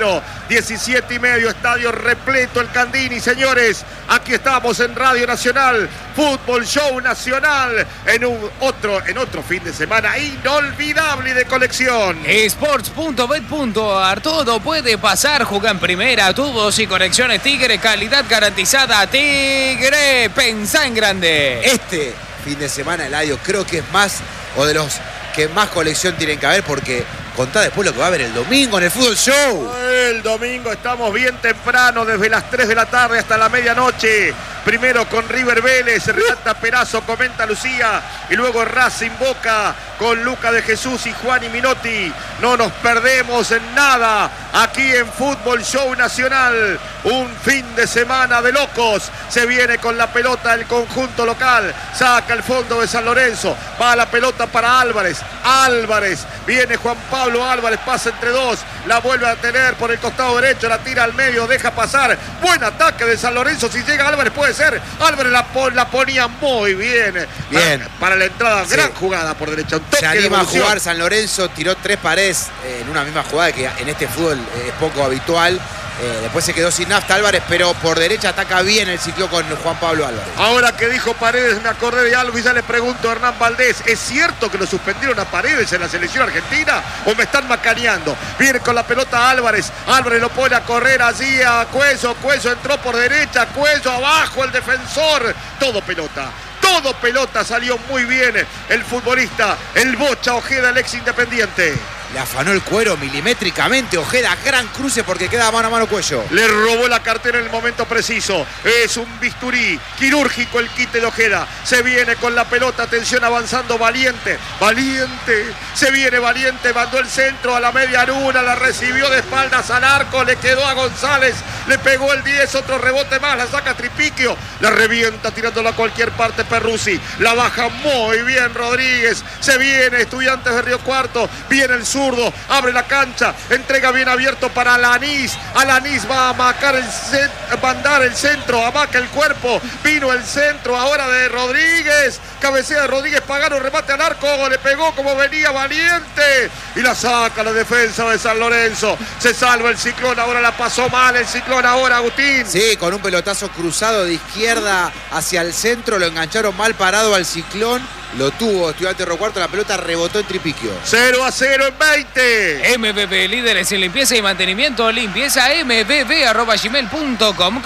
diecisiete y medio, estadio repleto el Candini, señores. Aquí estamos en Radio Nacional, Fútbol Show Nacional, en un otro, en otro fin de semana inolvidable de colección. Sports punto bet punto ar, todo puede pasar, juega en primera, tubos y conexiones Tigre, calidad garantizada. Tigre, pensá en grande. Este fin de semana, Eladio, creo que es más, o de los que más colección tienen que haber, porque contá después lo que va a haber el domingo en el Fútbol Show. El domingo estamos bien temprano, desde las tres de la tarde hasta la medianoche. Primero con River Vélez, relata Perazo, comenta Lucía, y luego Racing Boca con Luca de Jesús y Juan y Minotti. No nos perdemos en nada aquí en Fútbol Show Nacional. Un fin de semana de locos. Se viene con la pelota el conjunto local. Saca el fondo de San Lorenzo. Va la pelota para Álvarez. Álvarez. Viene Juan Pablo Álvarez. Pasa entre dos. La vuelve a tener por el costado derecho. La tira al medio. Deja pasar. Buen ataque de San Lorenzo. Si llega Álvarez puede ser. Álvarez la, la ponía muy bien. Bien. Para, para la entrada. Sí. Gran jugada por derecha. Un toque Se anima de a evolución. jugar San Lorenzo. Tiró tres paredes eh, en una misma jugada que en este fútbol eh, es poco habitual. Eh, después se quedó sin nafta Álvarez, pero por derecha ataca bien el ciclo con Juan Pablo Álvarez. Ahora que dijo Paredes, me acordé de algo y ya le pregunto a Hernán Valdés. ¿Es cierto que lo suspendieron a Paredes en la selección argentina o me están macaneando? Viene con la pelota Álvarez. Álvarez lo pone a correr allí a Cuello. Cuello entró por derecha. Cuello abajo el defensor. Todo pelota. Todo pelota, salió muy bien el futbolista, el Bocha Ojeda, el ex Independiente. Le afanó el cuero milimétricamente Ojeda, gran cruce porque queda mano a mano Cuello. Le robó la cartera en el momento preciso. Es un bisturí quirúrgico el quite de Ojeda. Se viene con la pelota, atención, avanzando Valiente. Valiente, se viene Valiente, mandó el centro a la media luna, la recibió de espaldas al arco, le quedó a González, le pegó el diez, otro rebote más, la saca Tripiquio, la revienta tirándola a cualquier parte Perruzzi. La baja muy bien Rodríguez. Se viene Estudiantes de Río Cuarto, viene el sur. Abre la cancha, entrega bien abierto para Alanís. Alanís va a marcar el centro, mandar el centro, amaca el cuerpo. Vino el centro ahora de Rodríguez. Cabecea de Rodríguez, Pagano, remate al arco. Le pegó como venía Valiente. Y la saca la defensa de San Lorenzo. Se salva el Ciclón, ahora la pasó mal el Ciclón ahora, Agustín. Sí, con un pelotazo cruzado de izquierda hacia el centro. Lo engancharon mal parado al Ciclón. Lo tuvo Estudiantes de Río Cuarto, la pelota rebotó en Tripiquio. cero a cero en veinte. M B B, líderes en limpieza y mantenimiento. Limpieza M B B arroba gmail punto com.